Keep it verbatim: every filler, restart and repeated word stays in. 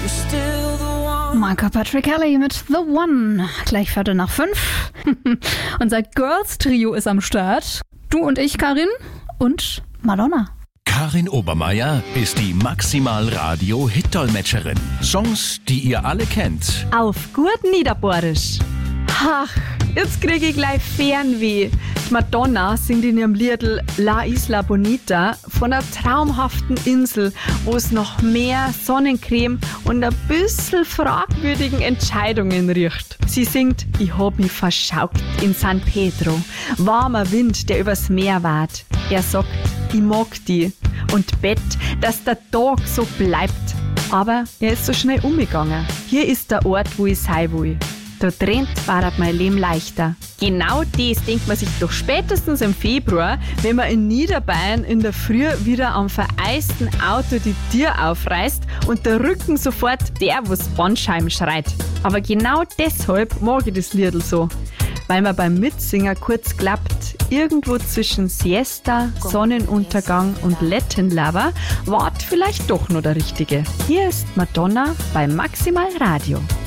Michael Patrick Kelly mit The One. Gleich Viertel nach fünf. Unser Girls-Trio ist am Start. Du und ich, Karin, und Madonna. Karin Obermeier ist die Maximal-Radio-Hit-Dolmetscherin. Songs, die ihr alle kennt. Auf gut Niederbohrisch. Ach, jetzt kriege ich gleich Fernweh. Madonna singt in ihrem Liedl La Isla Bonita von einer traumhaften Insel, wo es noch mehr Sonnencreme und ein bisschen fragwürdigen Entscheidungen riecht. Sie singt, ich hab mich verschaukt in San Pedro. Warmer Wind, der übers Meer weht. Er sagt, ich mag die und bett, dass der Tag so bleibt. Aber er ist so schnell umgegangen. Hier ist der Ort, wo ich sein will. Da drin war mein Leben leichter. Genau das denkt man sich doch spätestens im Februar, wenn man in Niederbayern in der Früh wieder am vereisten Auto die Tür aufreißt und der Rücken sofort der, wo's Bandscheiben schreit. Aber genau deshalb mag ich das Liedl so. Weil man beim Mitsingen kurz klappt, irgendwo zwischen Siesta, Sonnenuntergang und Latin Lover wart vielleicht doch noch der Richtige. Hier ist Madonna bei Maximal Radio.